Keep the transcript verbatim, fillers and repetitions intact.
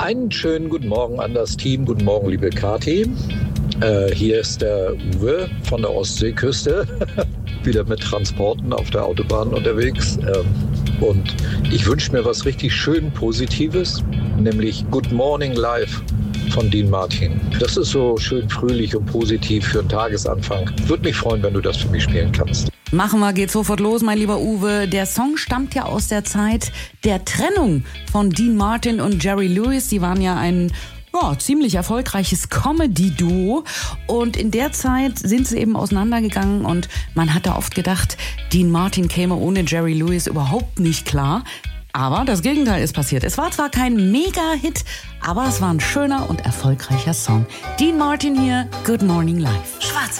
Einen schönen guten Morgen an das Team. Guten Morgen, liebe Kathi. Äh, hier ist der Uwe von der Ostseeküste. Wieder mit Transporten auf der Autobahn unterwegs. Ähm, und ich wünsche mir was richtig schön Positives, nämlich Good Morning Live von Dean Martin. Das ist so schön fröhlich und positiv für einen Tagesanfang. Würde mich freuen, wenn du das für mich spielen kannst. Machen wir, geht sofort los, mein lieber Uwe. Der Song stammt ja aus der Zeit der Trennung von Dean Martin und Jerry Lewis. Die waren ja ein ja, ziemlich erfolgreiches Comedy-Duo. Und in der Zeit sind sie eben auseinandergegangen und man hatte oft gedacht, Dean Martin käme ohne Jerry Lewis überhaupt nicht klar. Aber das Gegenteil ist passiert. Es war zwar kein Mega-Hit, aber es war ein schöner und erfolgreicher Song. Dean Martin hier, Good Morning Live. Schwarz